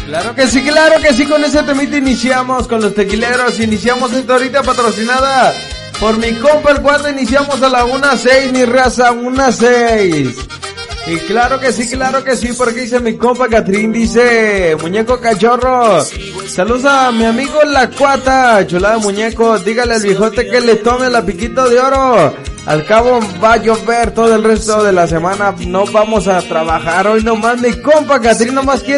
Claro que sí, con ese temita iniciamos con los tequileros, iniciamos esta ahorita patrocinada por mi compa el Guarda, iniciamos a la 1:06, mi raza, 1:06. Y claro que sí, porque dice mi compa Catrín, dice, muñeco cachorro, saludos a mi amigo La Cuata, chulada muñeco, dígale al viejote que le tome la piquito de oro. Al cabo va a llover todo el resto de la semana, no vamos a trabajar hoy nomás, mi compa Catrín nomás quiere